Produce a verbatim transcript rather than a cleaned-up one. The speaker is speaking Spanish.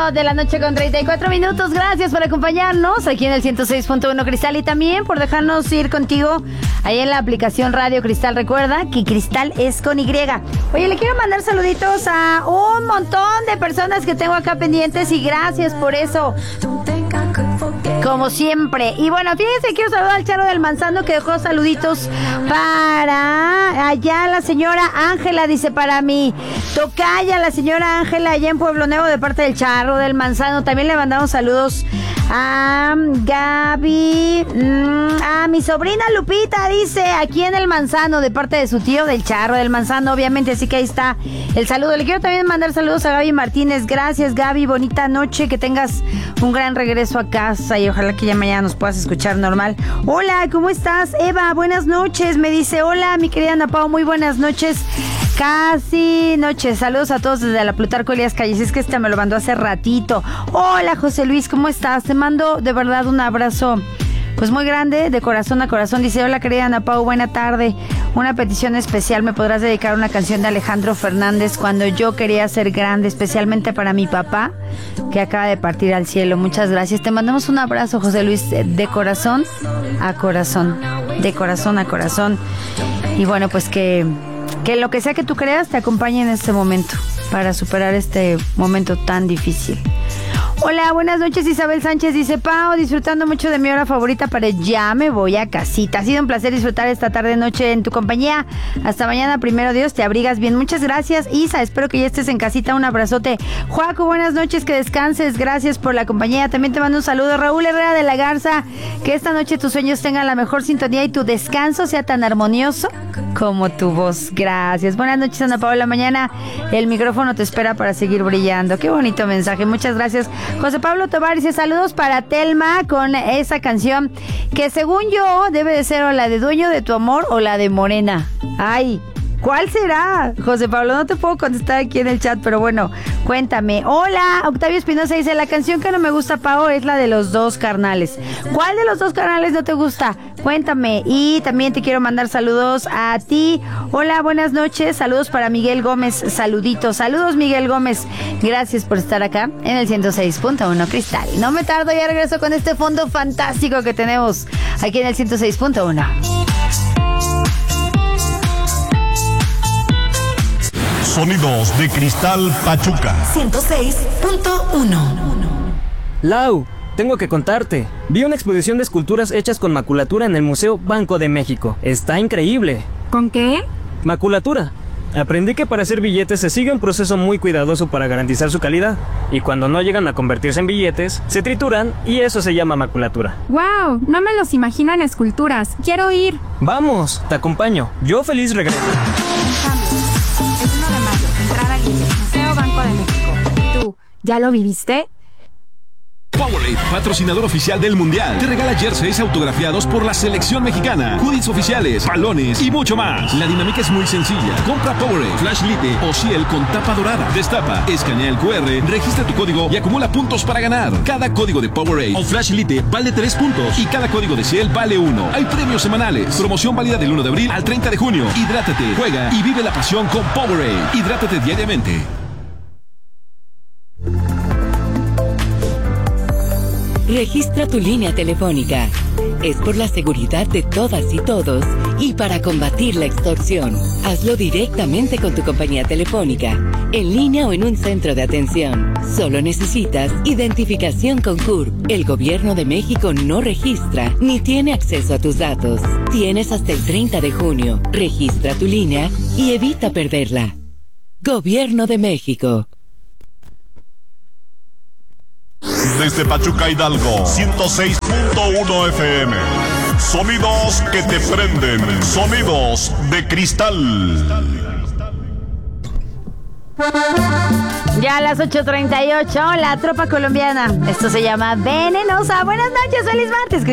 de la noche con treinta y cuatro minutos. Gracias por acompañarnos aquí en el ciento seis punto uno Cristal y también por dejarnos ir contigo ahí en la aplicación Radio Cristal. Recuerda que Cristal es con Y. Oye, le quiero mandar saluditos a un montón de personas que tengo acá pendientes y gracias por eso, como siempre. Y bueno, fíjense, quiero saludar al Charro del Manzano que dejó saluditos para allá la señora Ángela, dice para mí tocaya, la señora Ángela allá en Pueblo Nuevo de parte del Charro del Manzano. También le mandamos saludos a Gaby, a mi sobrina Lupita, dice aquí en el Manzano de parte de su tío del Charro del Manzano, obviamente, así que ahí está el saludo. Le quiero también mandar saludos a Gaby Martínez. Gracias, Gaby, bonita noche, que tengas un gran regreso a casa y ojalá que ya mañana nos puedas escuchar normal. Hola, ¿cómo estás? Eva, buenas noches, me dice. Hola, mi querida Ana Pao, muy buenas noches. Casi noches, saludos a todos desde la Plutarco Elías Calles, es que este me lo mandó hace ratito. Hola, José Luis, ¿cómo estás? Te mando de verdad un abrazo pues muy grande, de corazón a corazón. Dice, hola querida Ana Pau, buena tarde. Una petición especial, ¿me podrás dedicar una canción de Alejandro Fernández, Cuando yo quería ser grande, especialmente para mi papá que acaba de partir al cielo? Muchas gracias, te mandamos un abrazo, José Luis, de corazón a corazón, de corazón a corazón. Y bueno, pues que que lo que sea que tú creas te acompañe en este momento para superar este momento tan difícil. Hola, buenas noches, Isabel Sánchez dice, Pao, disfrutando mucho de mi hora favorita, pero ya me voy a casita. Ha sido un placer disfrutar esta tarde noche en tu compañía. Hasta mañana, primero Dios, te abrigas bien. Muchas gracias, Isa, espero que ya estés en casita. Un abrazote. Joaco, buenas noches, que descanses. Gracias por la compañía. También te mando un saludo. Raúl Herrera de la Garza, que esta noche tus sueños tengan la mejor sintonía y tu descanso sea tan armonioso como tu voz. Gracias. Buenas noches, Ana Paola. Mañana el micrófono te espera para seguir brillando. Qué bonito mensaje. Muchas gracias. José Pablo Tobar dice, saludos para Telma con esa canción que según yo debe de ser o la de Dueño de tu Amor o la de Morena. Ay, ¿cuál será? José Pablo, no te puedo contestar aquí en el chat, pero bueno, cuéntame. Hola, Octavio Espinosa dice, la canción que no me gusta, Pao, es la de Los Dos Carnales. ¿Cuál de los dos carnales no te gusta? Cuéntame. Y también te quiero mandar saludos a ti. Hola, buenas noches. Saludos para Miguel Gómez. Saluditos. Saludos, Miguel Gómez. Gracias por estar acá en el ciento seis punto uno Cristal. No me tardo, ya regreso con este fondo fantástico que tenemos aquí en el ciento seis punto uno. Sonidos de Cristal Pachuca. ciento seis punto uno. Lau, tengo que contarte. Vi una exposición de esculturas hechas con maculatura en el Museo Banco de México. Está increíble. ¿Con qué? Maculatura. Aprendí que para hacer billetes se sigue un proceso muy cuidadoso para garantizar su calidad. Y cuando no llegan a convertirse en billetes, se trituran y eso se llama maculatura. ¡Wow! No me los imagino en esculturas. Quiero ir. Vamos, te acompaño. Yo feliz regreso. El uno de mayo, entrada libre, Museo Banco de México. ¿Tú ya lo viviste? Powerade, patrocinador oficial del Mundial, te regala jerseys autografiados por la selección mexicana, hoodies oficiales, balones y mucho más. La dinámica es muy sencilla. Compra Powerade, Flash Lite o Ciel con tapa dorada. Destapa, escanea el cu erre, registra tu código y acumula puntos para ganar. Cada código de Powerade o Flash Lite vale tres puntos y cada código de Ciel vale uno. Hay premios semanales. Promoción válida del uno de abril al treinta de junio. Hidrátate, juega y vive la pasión con Powerade. Hidrátate diariamente. Registra tu línea telefónica. Es por la seguridad de todas y todos y para combatir la extorsión. Hazlo directamente con tu compañía telefónica, en línea o en un centro de atención. Solo necesitas identificación con C U R P. El Gobierno de México no registra ni tiene acceso a tus datos. Tienes hasta el treinta de junio. Registra tu línea y evita perderla. Gobierno de México. Desde Pachuca, Hidalgo, ciento seis punto uno F M. Sonidos que te prenden. Sonidos de Cristal. Ya a las ocho treinta y ocho, la tropa colombiana. Esto se llama Venenosa. Buenas noches, feliz martes.